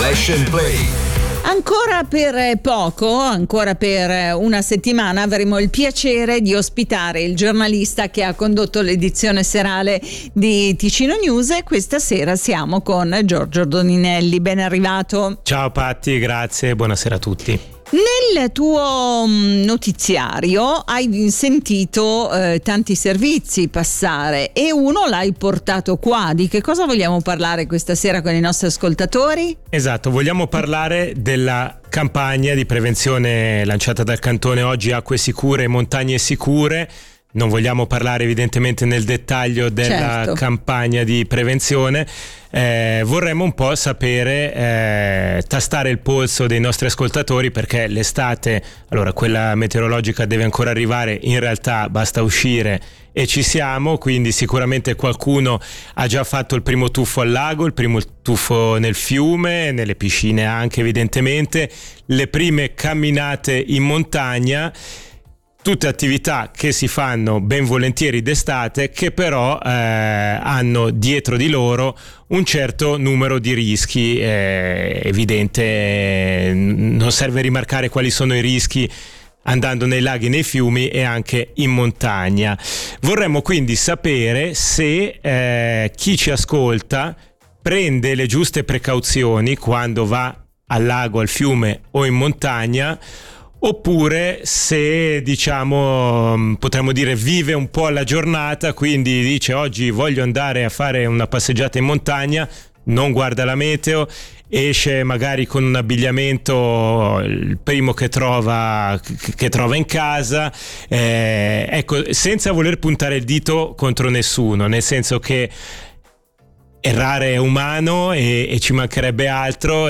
Flash and Play. Ancora per poco, ancora per una settimana, avremo il piacere di ospitare il giornalista che ha condotto l'edizione serale di Ticino News, e questa sera siamo con Giorgio Doninelli. Ben arrivato. Ciao Patti, grazie, buonasera a tutti. Nel tuo notiziario hai sentito tanti servizi passare e uno l'hai portato qua. Di che cosa vogliamo parlare questa sera con i nostri ascoltatori? Esatto, vogliamo parlare della campagna di prevenzione lanciata dal Cantone Oggi Acque Sicure e Montagne Sicure. Non vogliamo parlare evidentemente nel dettaglio della campagna di prevenzione, vorremmo un po' sapere, tastare il polso dei nostri ascoltatori, perché l'estate, allora quella meteorologica deve ancora arrivare, in realtà basta uscire e ci siamo, quindi sicuramente qualcuno ha già fatto il primo tuffo al lago, il primo tuffo nel fiume, nelle piscine anche evidentemente, le prime camminate in montagna. Tutte attività che si fanno ben volentieri d'estate, che però hanno dietro di loro un certo numero di rischi. Evidente, non serve rimarcare quali sono i rischi andando nei laghi, nei fiumi e anche in montagna. Vorremmo quindi sapere se chi ci ascolta prende le giuste precauzioni quando va al lago, al fiume o in montagna, oppure se, diciamo, potremmo dire, vive un po' la giornata, quindi dice oggi voglio andare a fare una passeggiata in montagna, non guarda la meteo, esce magari con un abbigliamento il primo che trova in casa, ecco, senza voler puntare il dito contro nessuno, nel senso che errare è umano e ci mancherebbe altro,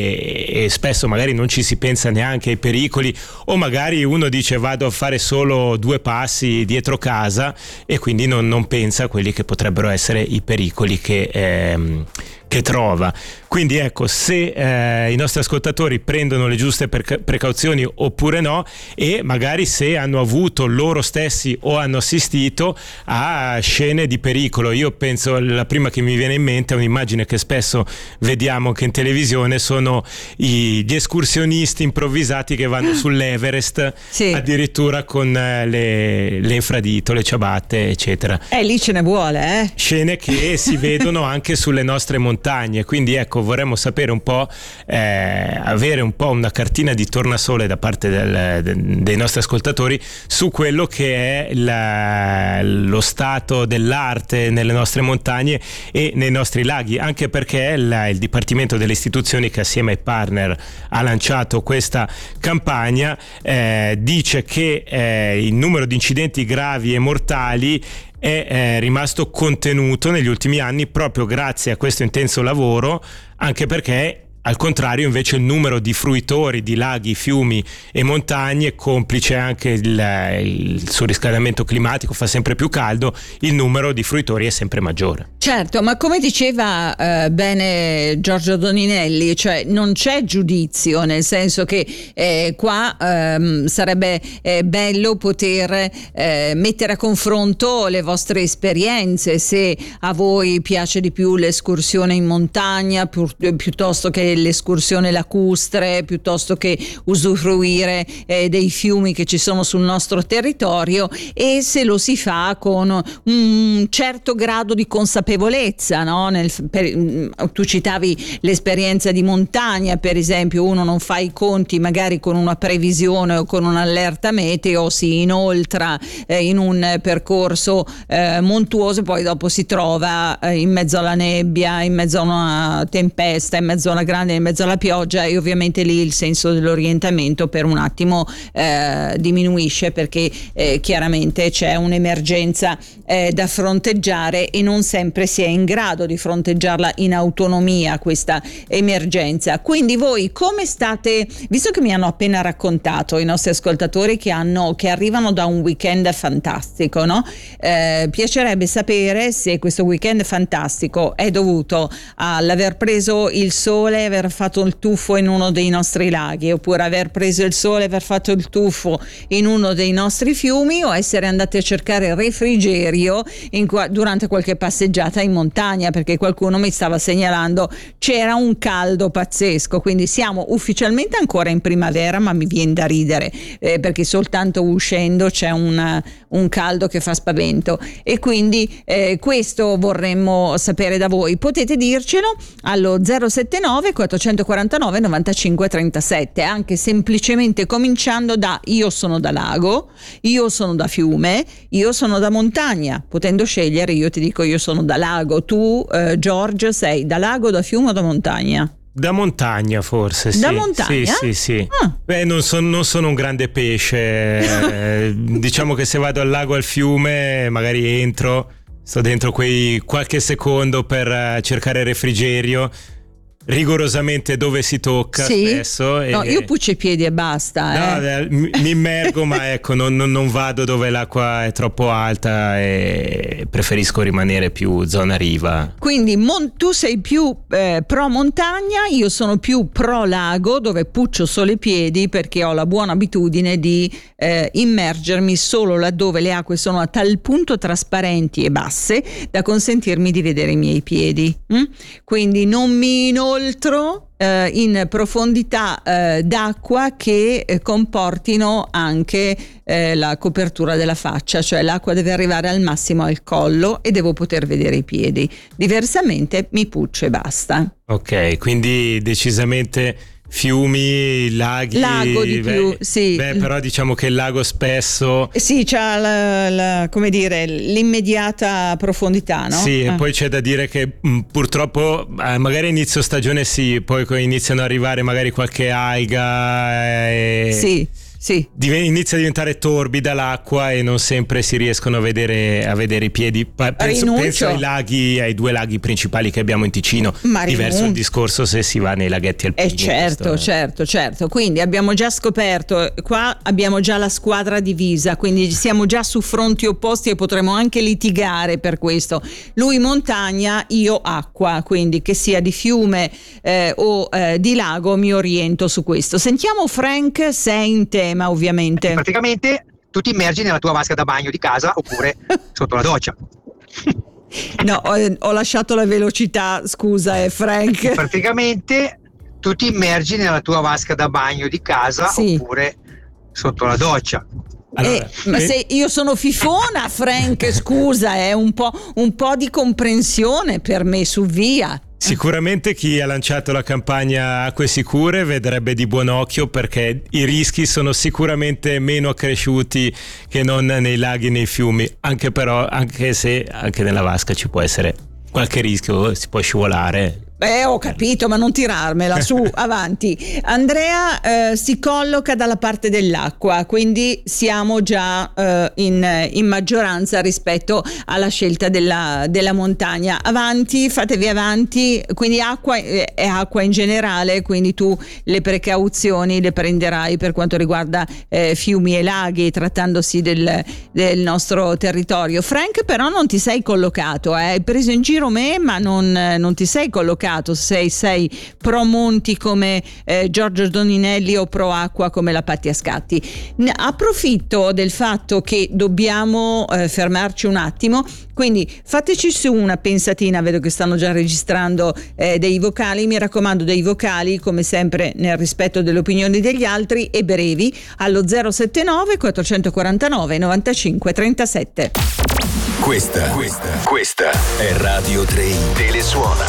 e spesso magari non ci si pensa neanche ai pericoli, o magari uno dice vado a fare solo 2 passi dietro casa e quindi non pensa a quelli che potrebbero essere i pericoli che trova. Quindi ecco, se i nostri ascoltatori prendono le giuste precauzioni oppure no, e magari se hanno avuto loro stessi o hanno assistito a scene di pericolo. Io penso, la prima che mi viene in mente è un'immagine che spesso vediamo anche in televisione, sono gli escursionisti improvvisati che vanno sull'Everest, sì, addirittura con le infradito, le ciabatte eccetera. Lì ce ne vuole, Scene che si vedono anche sulle nostre montagne, quindi ecco, vorremmo sapere un po', avere un po' una cartina di tornasole da parte dei nostri ascoltatori su quello che è lo stato dell'arte nelle nostre montagne e nei nostri laghi, anche perché il Dipartimento delle Istituzioni, che assieme ai partner ha lanciato questa campagna, dice che il numero di incidenti gravi e mortali è rimasto contenuto negli ultimi anni proprio grazie a questo intenso lavoro, anche perché al contrario invece il numero di fruitori di laghi, fiumi e montagne, complice anche il surriscaldamento climatico, fa sempre più caldo, il numero di fruitori è sempre maggiore. Certo, ma come diceva bene Giorgio Doninelli, cioè non c'è giudizio, nel senso che qua sarebbe bello poter mettere a confronto le vostre esperienze, se a voi piace di più l'escursione in montagna piuttosto che l'escursione lacustre, piuttosto che usufruire dei fiumi che ci sono sul nostro territorio, e se lo si fa con un certo grado di consapevolezza, no? Tu citavi l'esperienza di montagna, per esempio, uno non fa i conti magari con una previsione o con un'allerta meteo, si inoltra in un percorso montuoso, poi dopo si trova in mezzo alla nebbia, in mezzo a una tempesta, in mezzo alla grande, in mezzo alla pioggia, e ovviamente lì il senso dell'orientamento per un attimo diminuisce, perché chiaramente c'è un'emergenza da fronteggiare e non sempre si è in grado di fronteggiarla in autonomia questa emergenza. Quindi voi come state, visto che mi hanno appena raccontato i nostri ascoltatori che arrivano da un weekend fantastico, no? Piacerebbe sapere se questo weekend fantastico è dovuto all'aver preso il sole aver fatto il tuffo in uno dei nostri laghi, oppure aver preso il sole e aver fatto il tuffo in uno dei nostri fiumi, o essere andati a cercare refrigerio durante qualche passeggiata in montagna, perché qualcuno mi stava segnalando c'era un caldo pazzesco. Quindi siamo ufficialmente ancora in primavera, ma mi viene da ridere perché soltanto uscendo c'è un caldo che fa spavento, e quindi questo vorremmo sapere da voi. Potete dircelo allo 079 449 95 37, anche semplicemente cominciando da: io sono da lago, io sono da fiume, io sono da montagna. Potendo scegliere, io ti dico io sono da lago. Tu George sei da lago, da fiume o da montagna? Da montagna, forse. Da sì. montagna? Sì. Beh, non sono un grande pesce. Diciamo che se vado al lago, al fiume, magari sto dentro quei qualche secondo per cercare refrigerio, rigorosamente dove si tocca, sì? spesso. No, io puccio i piedi e basta. No, mi immergo, ma ecco, non vado dove l'acqua è troppo alta e preferisco rimanere più zona riva. Quindi tu sei più pro montagna, io sono più pro lago, dove puccio solo i piedi, perché ho la buona abitudine di immergermi solo laddove le acque sono a tal punto trasparenti e basse da consentirmi di vedere i miei piedi. Quindi non mi inoltro in profondità d'acqua che comportino anche la copertura della faccia, cioè l'acqua deve arrivare al massimo al collo e devo poter vedere i piedi, diversamente mi puccio e basta. Ok, quindi decisamente fiumi, laghi. Lago di più, sì. Beh, però diciamo che il lago spesso sì, c'ha come dire, l'immediata profondità, no? Sì, e poi c'è da dire che purtroppo magari inizio stagione sì, poi iniziano ad arrivare magari qualche alga sì. Inizia a diventare torbida l'acqua e non sempre si riescono a vedere i piedi. Penso ai 2 laghi principali che abbiamo in Ticino. Diverso il discorso se si va nei laghetti alpini. Certo. Quindi abbiamo già scoperto, qua abbiamo già la squadra divisa, quindi siamo già su fronti opposti e potremo anche litigare per questo. Lui montagna, io acqua, quindi che sia di fiume o di lago mi oriento su questo. Sentiamo Frank, sei in tema ovviamente. Praticamente tu ti immergi nella tua vasca da bagno di casa oppure sotto la doccia. No, ho lasciato la velocità, scusa Frank. Praticamente tu ti immergi nella tua vasca da bagno di casa oppure sotto la doccia. Allora, ma se io sono fifona, Frank, scusa, un po' di comprensione per me, su via. Sicuramente chi ha lanciato la campagna Acque Sicure vedrebbe di buon occhio, perché i rischi sono sicuramente meno accresciuti che non nei laghi e nei fiumi, anche se anche nella vasca ci può essere qualche rischio, si può scivolare. Ho capito, ma non tirarmela, su, avanti. Andrea si colloca dalla parte dell'acqua, quindi siamo già in maggioranza rispetto alla scelta della montagna. Avanti, fatevi avanti. Quindi acqua è acqua in generale, quindi tu le precauzioni le prenderai per quanto riguarda fiumi e laghi, trattandosi del nostro territorio. Frank, però non ti sei collocato, hai preso in giro me, ma non ti sei collocato. Sei pro monti come Giorgio Doninelli o pro acqua come la Patti Ascatti. Approfitto del fatto che dobbiamo fermarci un attimo, quindi fateci su una pensatina. Vedo che stanno già registrando dei vocali, mi raccomando, dei vocali come sempre nel rispetto delle opinioni degli altri e brevi allo 079 449 95 37. Questa è Radio 3. Telesuona.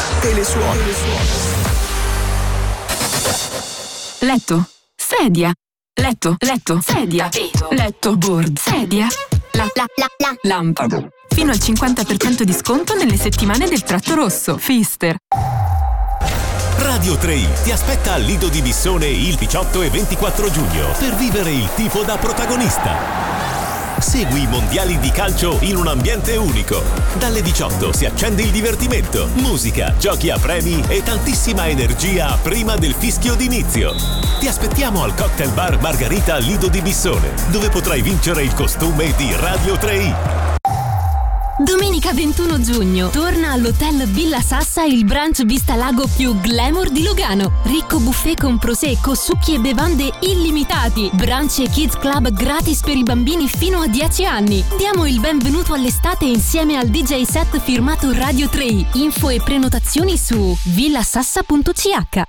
Letto, sedia. Letto, sedia. Letto, board, sedia. Lampada. Fino al 50% di sconto nelle settimane del tratto rosso. Fister. Radio 3 ti aspetta al Lido di Bissone il 18 e 24 giugno per vivere il tifo da protagonista. Segui i mondiali di calcio in un ambiente unico. Dalle 18 si accende il divertimento, musica, giochi a premi e tantissima energia prima del fischio d'inizio. Ti aspettiamo al Cocktail Bar Margarita Lido di Bissone, dove potrai vincere il costume di Radio 3. Domenica 21 giugno torna all'Hotel Villa Sassa il brunch Vista Lago più glamour di Lugano. Ricco buffet con prosecco, succhi e bevande illimitati. Brunch e kids club gratis per i bambini fino a 10 anni. Diamo il benvenuto all'estate insieme al DJ set firmato Radio 3. Info e prenotazioni su villasassa.ch.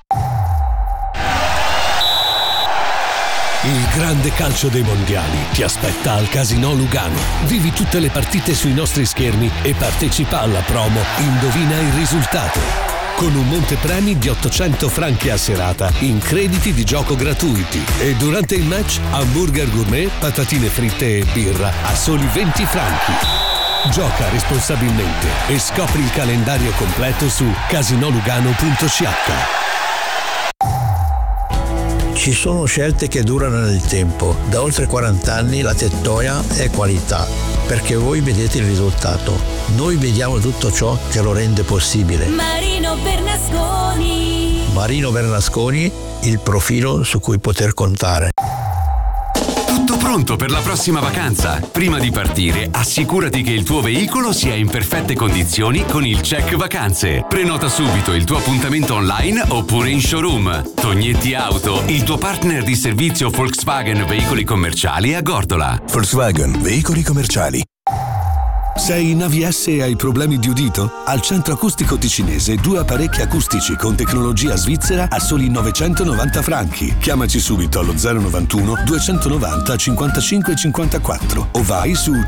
Il grande calcio dei mondiali ti aspetta al Casinò Lugano. Vivi tutte le partite sui nostri schermi e partecipa alla promo Indovina il risultato, con un montepremi di 800 franchi a serata in crediti di gioco gratuiti. E durante il match hamburger gourmet, patatine fritte e birra a soli 20 franchi. Gioca responsabilmente e scopri il calendario completo su casinolugano.ch. Ci sono scelte che durano nel tempo. Da oltre 40 anni la Tettoia è qualità, perché voi vedete il risultato. Noi vediamo tutto ciò che lo rende possibile. Marino Bernasconi. Marino Bernasconi, il profilo su cui poter contare. Tutto pronto per la prossima vacanza? Prima di partire, assicurati che il tuo veicolo sia in perfette condizioni con il Check Vacanze. Prenota subito il tuo appuntamento online oppure in showroom. Tognetti Auto, il tuo partner di servizio Volkswagen Veicoli Commerciali a Gordola. Volkswagen Veicoli Commerciali. Sei in AVS e hai problemi di udito? Al Centro Acustico Ticinese 2 apparecchi acustici con tecnologia svizzera a soli 990 franchi. Chiamaci subito allo 091 290 55 54 o vai su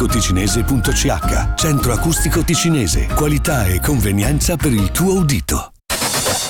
centroacusticoticinese.ch. Centro Acustico Ticinese, qualità e convenienza per il tuo udito.